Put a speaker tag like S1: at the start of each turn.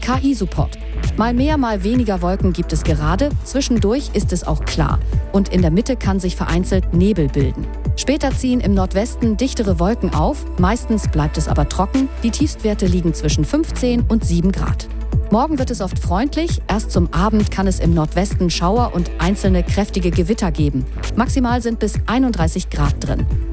S1: KI-Support. Mal mehr, mal weniger Wolken gibt es gerade, zwischendurch ist es auch klar. Und in der Mitte kann sich vereinzelt Nebel bilden. Später ziehen im Nordwesten dichtere Wolken auf, meistens bleibt es aber trocken. Die Tiefstwerte liegen zwischen 15 und 7 Grad. Morgen wird es oft freundlich, erst zum Abend kann es im Nordwesten Schauer und einzelne kräftige Gewitter geben. Maximal sind bis 31 Grad drin.